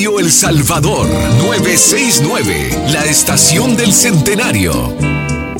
Radio El Salvador 969, la estación del centenario.